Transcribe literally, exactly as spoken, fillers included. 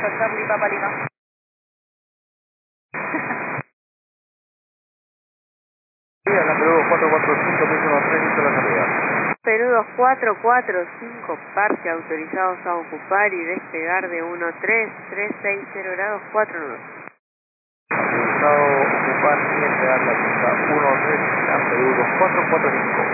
Alfa Charlie Papa Lima. La Perú cuatro cuatro cinco, piso uno tres, listo la salida. Perú dos cuatro cuatro cinco, parque autorizados a ocupar y despegar de uno tres, tres seis cero grados cuatro nueve. Autorizado ocupar y despegar la pista uno tres, la Perú dos cuatro cuatro cinco.